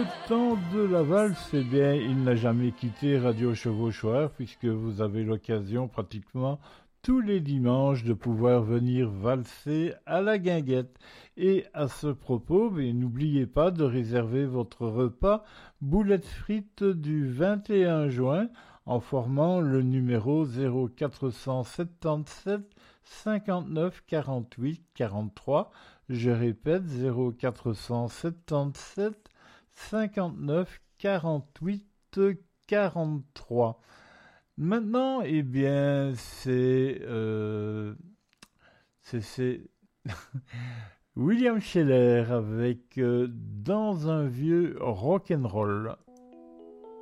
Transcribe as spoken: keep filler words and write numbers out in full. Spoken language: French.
temps de la valse, eh bien, il n'a jamais quitté Radio Chevauchoir puisque vous avez l'occasion pratiquement tous les dimanches de pouvoir venir valser à la guinguette. Et à ce propos, eh, n'oubliez pas de réserver votre repas boulettes frites du vingt et un juin en formant le numéro zéro quatre cent soixante-dix-sept cinquante-neuf quarante-huit quarante-trois. Je répète, zéro quatre cent soixante-dix-sept cinquante-neuf quarante-huit quarante-trois. Maintenant, eh bien, c'est euh, c'est c'est William Scheller avec euh, Dans un vieux rock'n'roll.